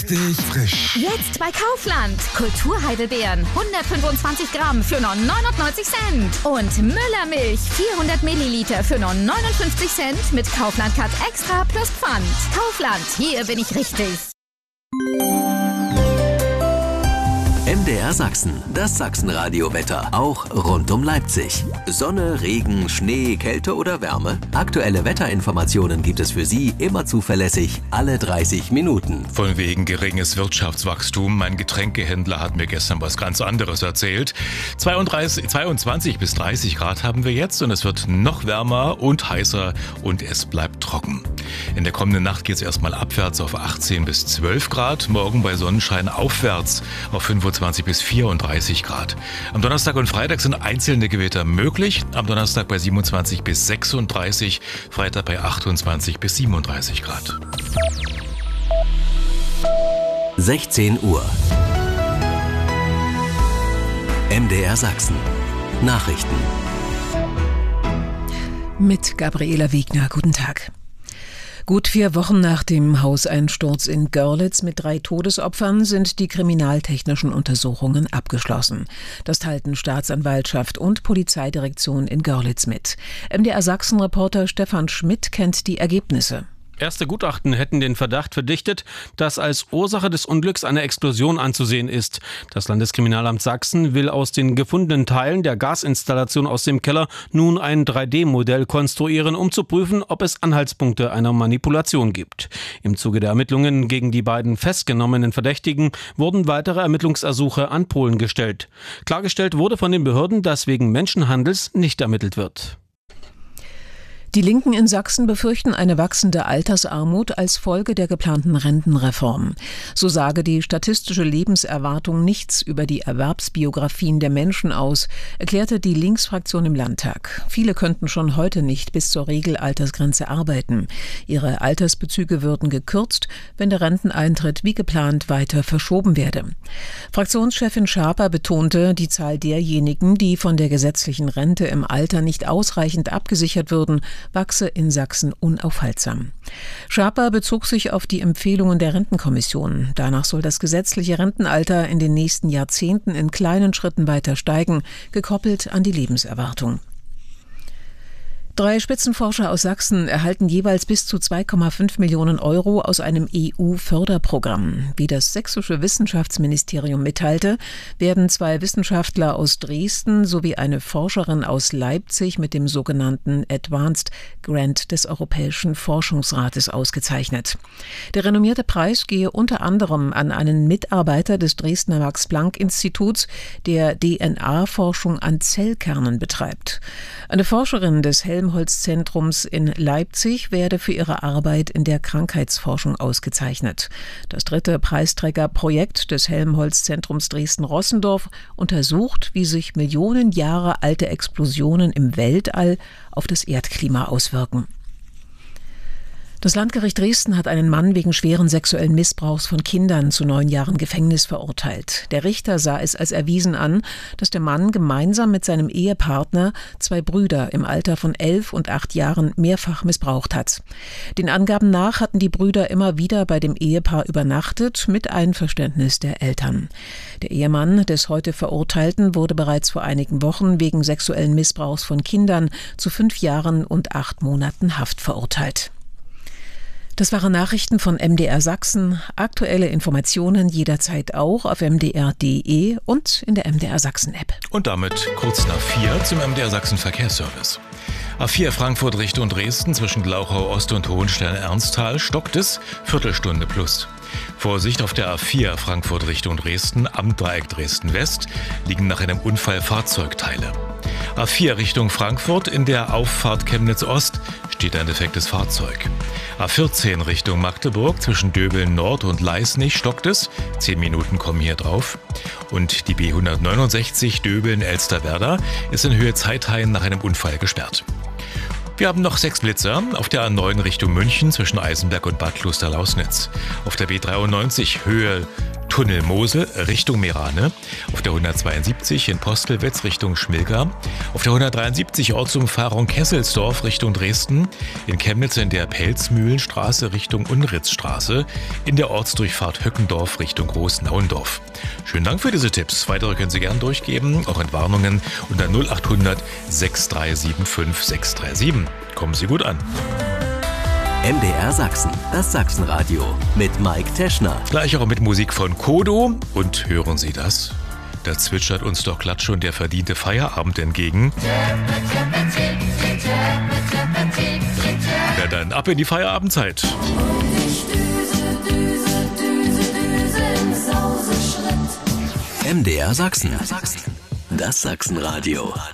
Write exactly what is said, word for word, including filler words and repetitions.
richtig frisch. Jetzt bei Kaufland. Kulturheidelbeeren hundertfünfundzwanzig Gramm für nur neunundneunzig Cent. Und Müllermilch vierhundert Milliliter für nur neunundfünfzig Cent mit Kaufland Cut Extra plus Pfand. Kaufland, hier bin ich richtig. M D R Sachsen, das Sachsenradio-Wetter, auch rund um Leipzig. Sonne, Regen, Schnee, Kälte oder Wärme? Aktuelle Wetterinformationen gibt es für Sie immer zuverlässig, alle dreißig Minuten. Von wegen geringes Wirtschaftswachstum. Mein Getränkehändler hat mir gestern was ganz anderes erzählt. zweiunddreißig, zweiundzwanzig bis dreißig Grad haben wir jetzt und es wird noch wärmer und heißer und es bleibt trocken. In der kommenden Nacht geht es erstmal abwärts auf achtzehn bis zwölf Grad, morgen bei Sonnenschein aufwärts auf fünfundzwanzig bis vierunddreißig Grad. Am Donnerstag und Freitag sind einzelne Gewitter möglich. Am Donnerstag bei siebenundzwanzig bis sechsunddreißig, Freitag bei achtundzwanzig bis siebenunddreißig Grad. sechzehn Uhr. M D R Sachsen. Nachrichten. Mit Gabriela Wegner. Guten Tag. Gut vier Wochen nach dem Hauseinsturz in Görlitz mit drei Todesopfern sind die kriminaltechnischen Untersuchungen abgeschlossen. Das teilten Staatsanwaltschaft und Polizeidirektion in Görlitz mit. M D R Sachsen-Reporter Stefan Schmidt kennt die Ergebnisse. Erste Gutachten hätten den Verdacht verdichtet, dass als Ursache des Unglücks eine Explosion anzusehen ist. Das Landeskriminalamt Sachsen will aus den gefundenen Teilen der Gasinstallation aus dem Keller nun ein drei D Modell konstruieren, um zu prüfen, ob es Anhaltspunkte einer Manipulation gibt. Im Zuge der Ermittlungen gegen die beiden festgenommenen Verdächtigen wurden weitere Ermittlungsersuche an Polen gestellt. Klargestellt wurde von den Behörden, dass wegen Menschenhandels nicht ermittelt wird. Die Linken in Sachsen befürchten eine wachsende Altersarmut als Folge der geplanten Rentenreform. So sage die statistische Lebenserwartung nichts über die Erwerbsbiografien der Menschen aus, erklärte die Linksfraktion im Landtag. Viele könnten schon heute nicht bis zur Regelaltersgrenze arbeiten. Ihre Altersbezüge würden gekürzt, wenn der Renteneintritt wie geplant weiter verschoben werde. Fraktionschefin Schaper betonte, die Zahl derjenigen, die von der gesetzlichen Rente im Alter nicht ausreichend abgesichert würden, wachse in Sachsen unaufhaltsam. Schaper bezog sich auf die Empfehlungen der Rentenkommission. Danach soll das gesetzliche Rentenalter in den nächsten Jahrzehnten in kleinen Schritten weiter steigen, gekoppelt an die Lebenserwartung. Drei Spitzenforscher aus Sachsen erhalten jeweils bis zu zwei Komma fünf Millionen Euro aus einem E U-Förderprogramm. Wie das sächsische Wissenschaftsministerium mitteilte, werden zwei Wissenschaftler aus Dresden sowie eine Forscherin aus Leipzig mit dem sogenannten Advanced Grant des Europäischen Forschungsrates ausgezeichnet. Der renommierte Preis gehe unter anderem an einen Mitarbeiter des Dresdner Max-Planck-Instituts, der D N A-Forschung an Zellkernen betreibt. Eine Forscherin des Helmholtz-Zentrums in Leipzig werde für ihre Arbeit in der Krankheitsforschung ausgezeichnet. Das dritte Preisträgerprojekt des Helmholtz-Zentrums Dresden-Rossendorf untersucht, wie sich Millionen Jahre alte Explosionen im Weltall auf das Erdklima auswirken. Das Landgericht Dresden hat einen Mann wegen schweren sexuellen Missbrauchs von Kindern zu neun Jahren Gefängnis verurteilt. Der Richter sah es als erwiesen an, dass der Mann gemeinsam mit seinem Ehepartner zwei Brüder im Alter von elf und acht Jahren mehrfach missbraucht hat. Den Angaben nach hatten die Brüder immer wieder bei dem Ehepaar übernachtet, mit Einverständnis der Eltern. Der Ehemann des heute Verurteilten wurde bereits vor einigen Wochen wegen sexuellen Missbrauchs von Kindern zu fünf Jahren und acht Monaten Haft verurteilt. Das waren Nachrichten von M D R Sachsen. Aktuelle Informationen jederzeit auch auf m d r punkt d e und in der M D R Sachsen App. Und damit kurz nach vier zum M D R Sachsen Verkehrsservice. A vier Frankfurt Richtung Dresden zwischen Glauchau Ost und Hohenstein-Ernsthal stockt es, Viertelstunde plus. Vorsicht auf der A vier Frankfurt Richtung Dresden am Dreieck Dresden-West liegen nach einem Unfall Fahrzeugteile. A vier Richtung Frankfurt in der Auffahrt Chemnitz-Ost steht ein defektes Fahrzeug. A vierzehn Richtung Magdeburg zwischen Döbeln Nord und Leisnig stockt es. Zehn Minuten kommen hier drauf. Und die B hundertneunundsechzig Döbeln-Elsterwerda ist in Höhe Zeithain nach einem Unfall gesperrt. Wir haben noch sechs Blitzer auf der A neun Richtung München zwischen Eisenberg und Bad Klosterlausnitz. Auf der B dreiundneunzig Höhe Tunnel Mosel Richtung Meerane, auf der hundertzweiundsiebzig in Postelwitz Richtung Schmilgau, auf der hundertdreiundsiebzig Ortsumfahrung Kesselsdorf Richtung Dresden, in Chemnitz in der Pelzmühlenstraße Richtung Unritzstraße, in der Ortsdurchfahrt Höckendorf Richtung Großnauendorf. Schönen Dank für diese Tipps. Weitere können Sie gern durchgeben, auch Entwarnungen unter null achthundert sechs drei sieben fünf sechs drei sieben. Kommen Sie gut an. M D R Sachsen, das Sachsenradio mit Mike Teschner. Gleich auch mit Musik von Kodo. Und hören Sie das? Da zwitschert uns doch glatt schon der verdiente Feierabend entgegen. Na dann, ab in die Feierabendzeit. M D R Sachsen, das Sachsenradio.